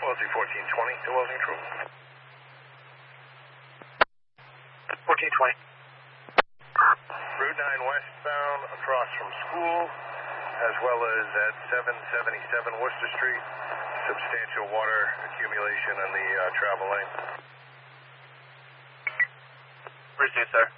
Wellesley 1420 to Wellesley True. 1420. Route 9 westbound across from school, as well as at 777 Worcester Street. Substantial water accumulation in the travel lane. Receive, sir.